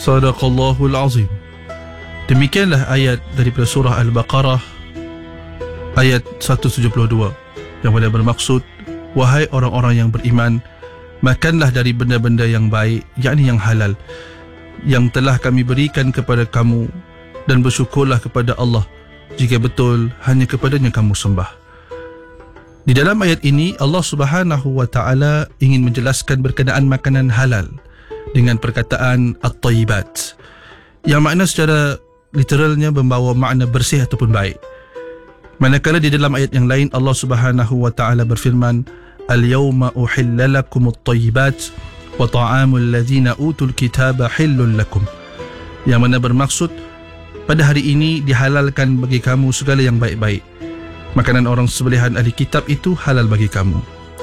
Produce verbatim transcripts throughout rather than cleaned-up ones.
Sadaqallahul Azim. Demikianlah ayat daripada surah Al-Baqarah ayat seratus tujuh puluh dua yang mana bermaksud, wahai orang-orang yang beriman, makanlah dari benda-benda yang baik, yakni yang halal, yang telah kami berikan kepada kamu, dan bersyukurlah kepada Allah jika betul hanya kepadanya kamu sembah. Di dalam ayat ini Allah Subhanahu wa taala ingin menjelaskan berkenaan makanan halal dengan perkataan at-thayyibat, yang makna secara literalnya membawa makna bersih ataupun baik. Manakala di dalam ayat yang lain Allah Subhanahu wa taala berfirman, al-yawma uhilla lakum at-thayyibat wa ta'amul ladzina utul kitaba hillul lakum, yang mana bermaksud pada hari ini dihalalkan bagi kamu segala yang baik-baik. Makanan orang sembelihan ahli kitab itu halal bagi kamu.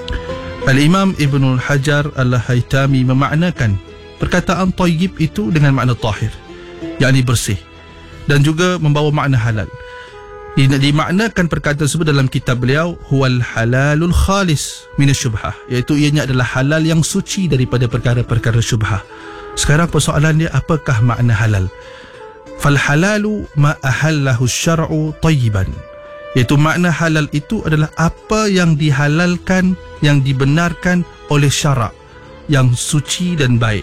Al-Imam Ibnul Hajar Al-Haytami memaknakan perkataan tayyib itu dengan makna tahir, yakni bersih, dan juga membawa makna halal. Dimaknakan perkataan tersebut dalam kitab beliau, huwal halalul khalis minasyubhah, iaitu ianya adalah halal yang suci daripada perkara-perkara syubhah. Sekarang persoalan dia, apakah makna halal? Fal halalu ma ahallahu syar'u tayyiban, iaitu makna halal itu adalah apa yang dihalalkan, yang dibenarkan oleh syarak, yang suci dan baik.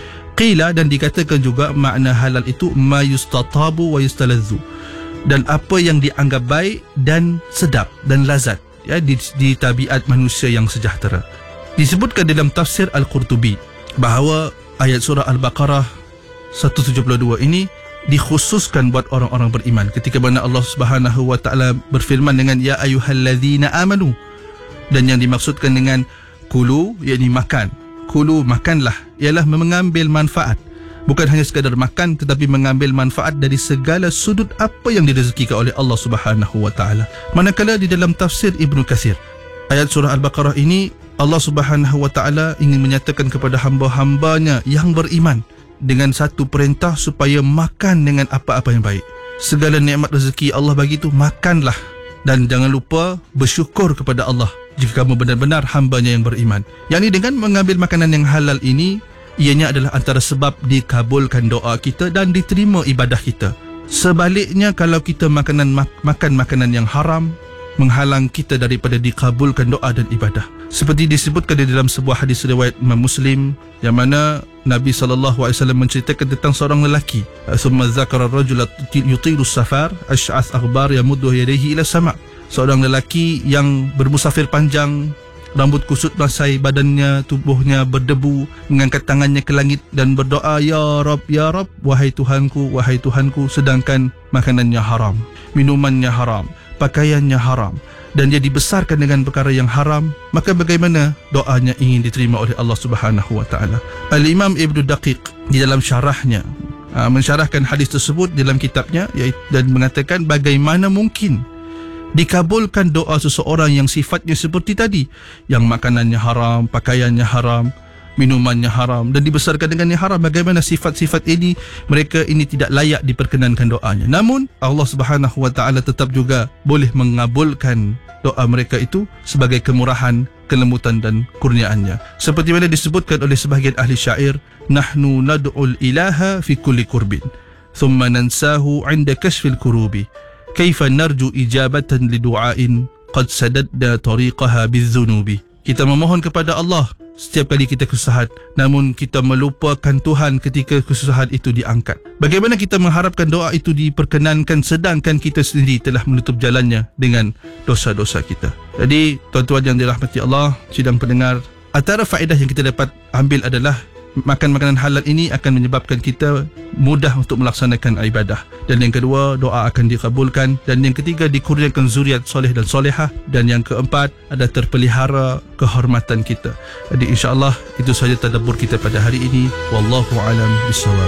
Qila, dan dikatakan juga makna halal itu ma yustatabu wa yustalazzu, dan apa yang dianggap baik dan sedap dan lazat, ya, di, di tabiat manusia yang sejahtera. Disebutkan dalam tafsir Al-Qurtubi bahawa ayat surah Al-Baqarah seratus tujuh puluh dua ini dikhususkan buat orang-orang beriman, ketika mana Allah Subhanahu wa taala berfirman dengan ya ayyuhalladzina amanu, dan yang dimaksudkan dengan kulu, yakni makan. Kulu, makanlah, ialah mengambil manfaat, bukan hanya sekadar makan, tetapi mengambil manfaat dari segala sudut apa yang direzekikan oleh Allah Subhanahu wa taala. Manakala di dalam tafsir Ibnu Katsir, ayat surah Al-Baqarah ini Allah Subhanahu wa taala ingin menyatakan kepada hamba-hambanya yang beriman dengan satu perintah supaya makan dengan apa-apa yang baik. Segala nikmat rezeki Allah bagi itu, makanlah, dan jangan lupa bersyukur kepada Allah jika kamu benar-benar hambanya yang beriman. Yang ini dengan mengambil makanan yang halal ini, ianya adalah antara sebab dikabulkan doa kita dan diterima ibadah kita. Sebaliknya, kalau kita makanan makan makanan yang haram, menghalang kita daripada dikabulkan doa dan ibadah. Seperti disebutkan di dalam sebuah hadis riwayat Imam Muslim, yang mana Nabi sallallahu alaihi wasallam menceritakan tentang seorang lelaki, summa dzakara ar-rajula yutilu safar ash'ath aghbar yamuddu yadayhi ila sama', seorang lelaki yang bermusafir panjang, rambut kusut basai badannya, tubuhnya berdebu, mengangkat tangannya ke langit dan berdoa, ya Rab, ya Rab, wahai Tuhanku, wahai Tuhanku, sedangkan makanannya haram, minumannya haram, pakaiannya haram, dan dia dibesarkan dengan perkara yang haram, maka bagaimana doanya ingin diterima oleh Allah Subhanahu wa taala? Al-Imam Ibnu Daqiq di dalam syarahnya aa, mensyarahkan hadis tersebut dalam kitabnya, iaitu, dan mengatakan bagaimana mungkin dikabulkan doa seseorang yang sifatnya seperti tadi, yang makanannya haram, pakaiannya haram, minumannya haram, dan dibesarkan dengan yang haram. Bagaimana sifat-sifat ini, mereka ini tidak layak diperkenankan doanya. Namun Allah Subhanahu wa taala tetap juga boleh mengabulkan doa mereka itu sebagai kemurahan, kelembutan dan kurniaannya. Seperti mana disebutkan oleh sebahagian ahli syair, nahnu nad'ul ilaha fi kulli kurbin thumma nansahu 'inda kashfil kurubi, kaifa narju ijabatan lidu'ain qad sadadna tariqaha bizdhunubi. Kita memohon kepada Allah setiap kali kita kesusahan, namun kita melupakan Tuhan ketika kesusahan itu diangkat. Bagaimana kita mengharapkan doa itu diperkenankan sedangkan kita sendiri telah menutup jalannya dengan dosa-dosa kita? Jadi tuan-tuan yang dirahmati Allah, sidang pendengar, antara faedah yang kita dapat ambil adalah makan makanan halal ini akan menyebabkan kita mudah untuk melaksanakan ibadah, dan yang kedua, doa akan dikabulkan, dan yang ketiga, dikurniakan zuriat soleh dan solehah, dan yang keempat, ada terpelihara kehormatan kita. Jadi insya-Allah itu sahaja tadabbur kita pada hari ini. Wallahu a'lam bishawab.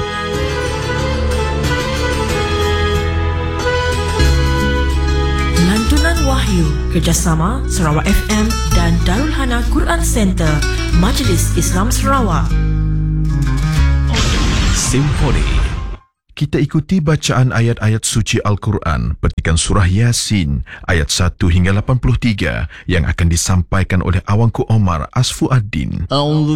Lantunan Wahyu kerjasama Sarawak F M dan Darul Hana Quran Center, Majlis Islam Sarawak. Simfoni. Kita ikuti bacaan ayat-ayat suci Al-Quran petikan surah Yasin ayat satu hingga lapan puluh tiga yang akan disampaikan oleh Awangku Omar Asfuaddin.